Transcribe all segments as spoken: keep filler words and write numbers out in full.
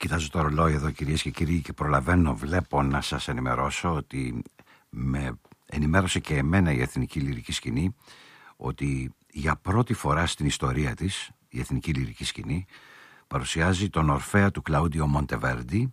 Κοιτάζω το ρολόι εδώ, κυρίες και κύριοι, και προλαβαίνω, βλέπω να σας ενημερώσω ότι με ενημέρωσε και εμένα η Εθνική Λυρική Σκηνή ότι για πρώτη φορά στην ιστορία της η Εθνική Λυρική Σκηνή παρουσιάζει τον Ορφέα του Κλαούντιο Μοντεβέρντι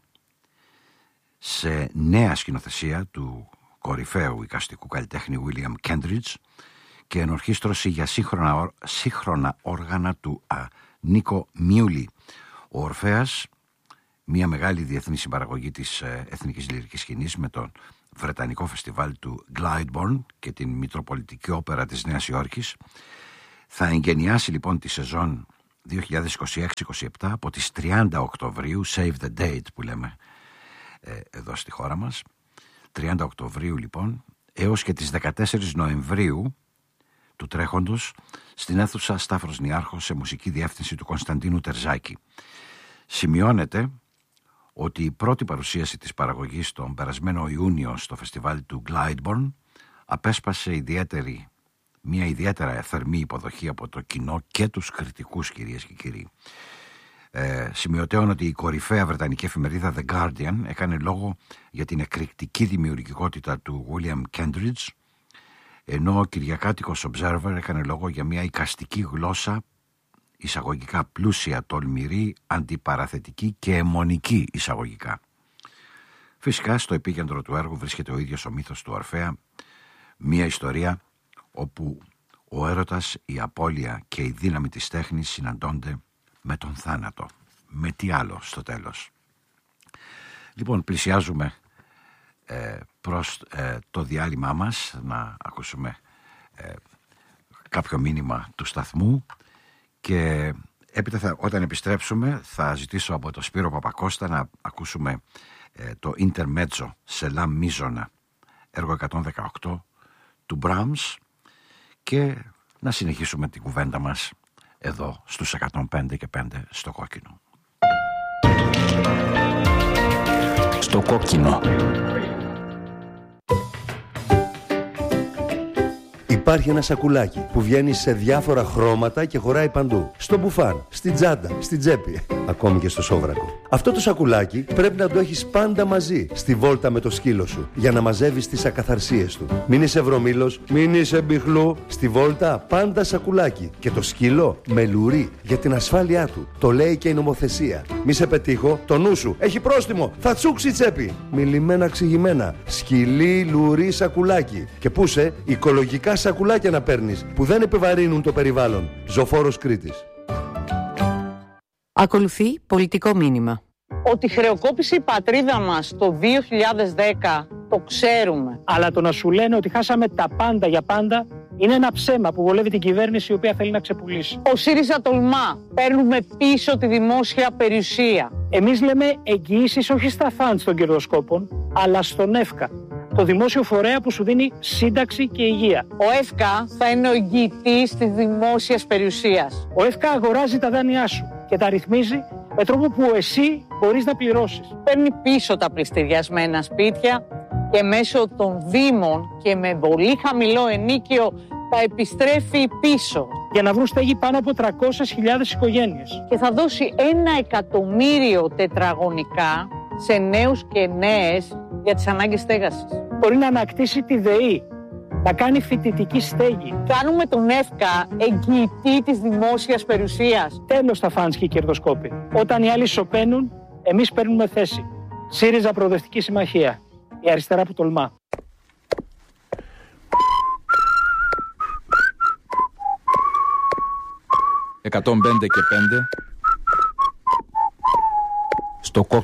σε νέα σκηνοθεσία του κορυφαίου εικαστικού καλλιτέχνη Βίλιαμ Κέντριτζ και ενορχήστρωση για σύγχρονα, σύγχρονα όργανα του α, Νίκο Μιούλι. Ο Ορφέας, μια μεγάλη διεθνή συμπαραγωγή της ε, Εθνικής Λυρικής Σκηνής με τον Βρετανικό Φεστιβάλ του Glyndebourne και την Μητροπολιτική Όπερα της Νέας Υόρκης, θα εγκαινιάσει λοιπόν τη σεζόν δύο χιλιάδες είκοσι έξι είκοσι επτά από τις τριάντα Οκτωβρίου, save the date που λέμε ε, εδώ στη χώρα μας, τριάντα Οκτωβρίου λοιπόν, έως και τις δεκατέσσερις Νοεμβρίου του τρέχοντος στην αίθουσα Σταύρος Νιάρχος σε μουσική διεύθυνση του Κωνσταντίνου Τερζάκη. Σημειώνεται ότι η πρώτη παρουσίαση της παραγωγής τον περασμένο Ιούνιο στο φεστιβάλ του Glyndebourne απέσπασε ιδιαίτερη, μια ιδιαίτερα θερμή υποδοχή από το κοινό και τους κριτικούς, κυρίες και κύριοι. Ε, σημειωτέων ότι η κορυφαία βρετανική εφημερίδα The Guardian έκανε λόγο για την εκρηκτική δημιουργικότητα του William Kentridge, ενώ ο κυριακάτικος Observer έκανε λόγο για μια εικαστική γλώσσα εισαγωγικά πλούσια, τολμηρή, αντιπαραθετική και αιμονική εισαγωγικά. Φυσικά στο επίκεντρο του έργου βρίσκεται ο ίδιος ο μύθος του Ορφέα, μια ιστορία όπου ο έρωτας, η απώλεια και η δύναμη της τέχνης συναντώνται με τον θάνατο. Με τι άλλο στο τέλος. Λοιπόν, πλησιάζουμε ε, προς ε, το διάλειμμά μας, να ακούσουμε ε, κάποιο μήνυμα του σταθμού και έπειτα θα, όταν επιστρέψουμε θα ζητήσω από τον Σπύρο Παπακώστα να ακούσουμε ε, το Intermezzo σε Λα Μίζωνα, έργο εκατόν δεκαοκτώ του Brahms, και να συνεχίσουμε την κουβέντα μας εδώ στους εκατόν πέντε και πέντε στο Κόκκινο. Στο Κόκκινο. Υπάρχει ένα σακουλάκι που βγαίνει σε διάφορα χρώματα και χωράει παντού. Στο μπουφάν, στην τσάντα, στην τσέπη, ακόμη και στο σόβρακο. Αυτό το σακουλάκι πρέπει να το έχεις πάντα μαζί στη βόλτα με το σκύλο σου για να μαζεύεις τις ακαθαρσίες του. Μην είσαι βρωμήλος, μην είσαι μπιχλού. Στη βόλτα πάντα σακουλάκι και το σκύλο με λουρί για την ασφάλειά του. Το λέει και η νομοθεσία. Μη σε πετύχω, το νου σου έχει πρόστιμο, θα τσούξει η τσέπη. Μιλημένα ξηγημένα, σκυλί, λουρί, σακουλάκι. Και πού σε, οικολογικά σακουλάκια να παίρνεις που δεν επιβαρύνουν το περιβάλλον. Ζωφόρος Κρήτης. Ακολουθεί πολιτικό μήνυμα. Ότι χρεοκόπησε η πατρίδα μας το δύο χιλιάδες δέκα το ξέρουμε. Αλλά το να σου λένε ότι χάσαμε τα πάντα για πάντα είναι ένα ψέμα που βολεύει την κυβέρνηση η οποία θέλει να ξεπουλήσει. Ο ΣΥΡΙΖΑ τολμά. Παίρνουμε πίσω τη δημόσια περιουσία. Εμείς λέμε εγγυήσεις όχι στα φαντς των κερδοσκόπων, αλλά στον ΕΦΚΑ, το δημόσιο φορέα που σου δίνει σύνταξη και υγεία. Ο ΕΦΚΑ θα είναι ο εγγυητής της δημόσιας περιουσίας. Ο ΕΦΚΑ αγοράζει τα δάνειά σου και τα ρυθμίζει με τρόπο που εσύ μπορείς να πληρώσεις. Παίρνει πίσω τα πληστηριασμένα σπίτια και μέσω των δήμων και με πολύ χαμηλό ενίκιο τα επιστρέφει πίσω. Για να βρουν στέγη πάνω από τριακόσιες χιλιάδες οικογένειες. Και θα δώσει ένα εκατομμύριο τετραγωνικά σε νέους και νέες για τις ανάγκες στέγασης. Μπορεί να ανακτήσει τη ΔΕΗ, να κάνει φοιτητική στέγη. Κάνουμε τον ΕΦΚΑ εγγυητή της δημόσιας περιουσίας. Τέλος τα φαντς και οι κερδοσκόποι. Όταν οι άλλοι σωπαίνουν, εμείς παίρνουμε θέση. ΣΥΡΙΖΑ Προοδευτική Συμμαχία. Η αριστερά που τολμά. εκατόν πέντε και πέντε στο Κόκκινο.